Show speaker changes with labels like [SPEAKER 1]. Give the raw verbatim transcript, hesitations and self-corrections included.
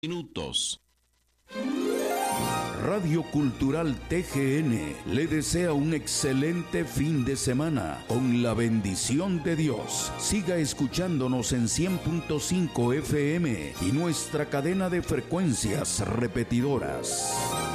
[SPEAKER 1] Minutos.
[SPEAKER 2] Radio Cultural T G N le desea un excelente fin de semana con la bendición de Dios. Siga escuchándonos en cien punto cinco F M y nuestra cadena de frecuencias repetidoras.